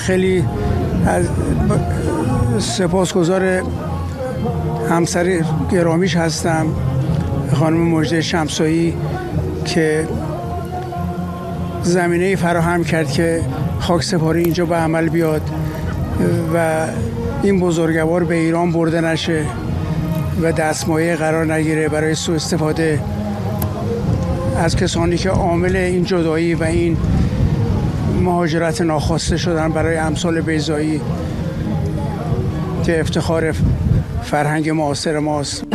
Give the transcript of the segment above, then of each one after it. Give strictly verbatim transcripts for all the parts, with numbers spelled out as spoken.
خیلی از سپاسگزار همسر گرامیش هستم، خانم مژده شمسایی، که زمینه فراهم کرد که خاکسپاری اینجا به عمل بیاد و این بزرگوار به ایران برده نشه و دستمایه قرار نگیره برای سوء استفاده از کسانی که عامل این جدایی و این مهاجرت ناخواسته شدن برای امثال بیضایی که افتخار فرهنگ معاصر ماست.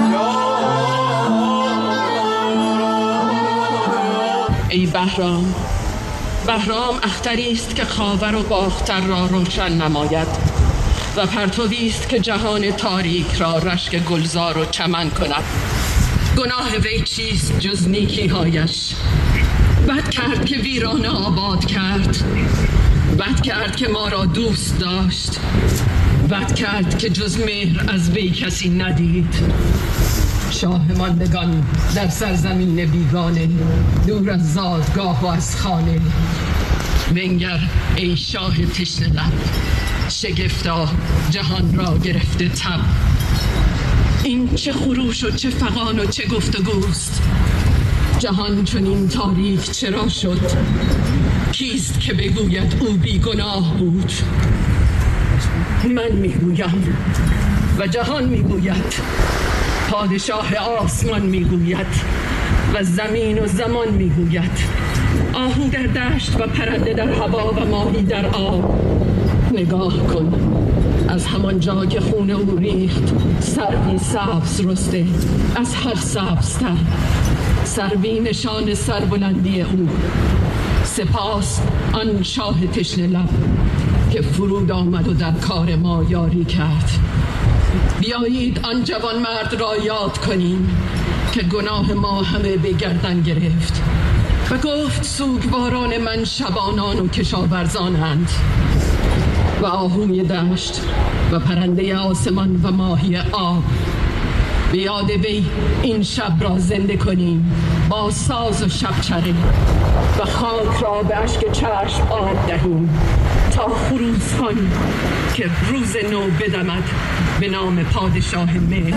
ای بهرام، بهرام اختری است که خاور و باختر را روشن نماید و پرتوی است که جهان تاریک را رشک گلزار و چمن کند. گناه وی چیست جز نیکی هایش؟ بد کرد که ویران آباد کرد، بد کرد که ما را دوست داشت، بد کرد که جز مهر از وی کسی ندید. شاه ماندگان در سرزمین بیگانه، دور از زادگاه و از خانه. بنگر ای شاه تشنه لب، شگفتا جهان را گرفته تب. این چه خروش و چه فغان و چه گفتگوست؟ جهان چنین تاریک چرا شد؟ کیست که بگوید او بی گناه بود؟ من میگویم و جهان میگوید، پادشاه آسمان میگوید و زمین و زمان میگوید. آهو در دشت و پرنده در هوا و ماهی در آب. نگاه کن، از همان جا که خون او ریخت سروی سبز رسته، از هر سبزتر سروی نشان سربلندی او. سپاس آن شاه تشنه لب که فرود آمد و در کار ما یاری کرد. بیایید آن جوان مرد را یاد کنیم که گناه ما همه به گردن گرفت و گفت سوگواران من شبانان و کشاورزانند و آهوی دشت و پرنده آسمان و ماهی آب. به یاد وی این شب را زنده کنیم با ساز و شبچره و خاک را به اشک چشم آب دهیم تا خروسان که روز نو بدمد به نام پادشاه مهر.